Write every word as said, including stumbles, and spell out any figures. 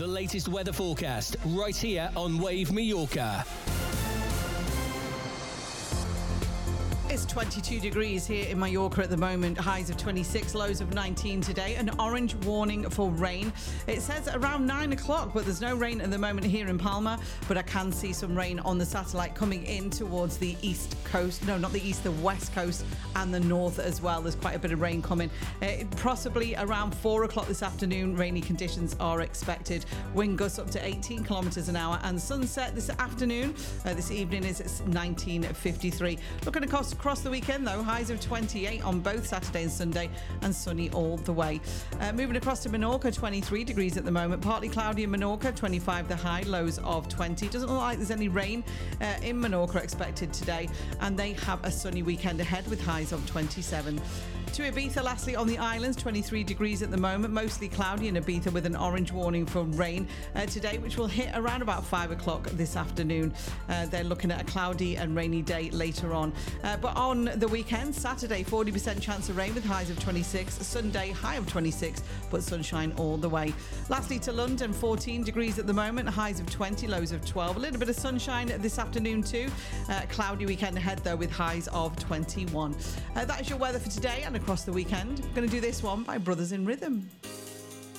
The latest weather forecast right here on Wave Mallorca. It's twenty-two degrees here in Mallorca at the moment. Highs of twenty-six, lows of nineteen today. An orange warning for rain. It says around nine o'clock, but there's no rain at the moment here in Palma. But I can see some rain on the satellite coming in towards the east coast. No, not the east, the west coast and the north as well. There's quite a bit of rain coming. Uh, possibly around four o'clock this afternoon, rainy conditions are expected. Wind gusts up to eighteen kilometres an hour. And sunset this afternoon, uh, this evening is nineteen fifty-three. Looking across Across the weekend, though, highs of twenty-eight on both Saturday and Sunday, and sunny all the way. Uh, moving across to Menorca, twenty-three degrees at the moment. Partly cloudy in Menorca, twenty-five the high, lows of twenty. Doesn't look like there's any rain uh, in Menorca expected today, and they have a sunny weekend ahead with highs of twenty-seven. To Ibiza, lastly, on the islands, twenty-three degrees at the moment, mostly cloudy in Ibiza with an orange warning for rain uh, today, which will hit around about five o'clock this afternoon. Uh, they're looking at a cloudy and rainy day later on. Uh, but on the weekend, Saturday, forty percent chance of rain with highs of twenty-six. Sunday, high of twenty-six, but sunshine all the way. Lastly, to London, fourteen degrees at the moment, highs of twenty, lows of twelve. A little bit of sunshine this afternoon too. Uh, cloudy weekend ahead, though, with highs of twenty-one. Uh, that is your weather for today and across the weekend. I'm going to do this one by Brothers in Rhythm.